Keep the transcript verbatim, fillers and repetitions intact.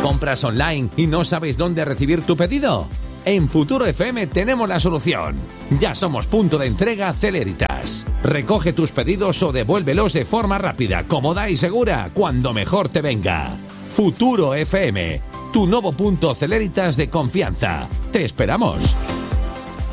¿Compras online y no sabes dónde recibir tu pedido? En Futuro F M tenemos la solución. Ya somos punto de entrega Celeritas. Recoge tus pedidos o devuélvelos de forma rápida, cómoda y segura, cuando mejor te venga. Futuro F M, tu nuevo punto Celeritas de confianza. ¡Te esperamos!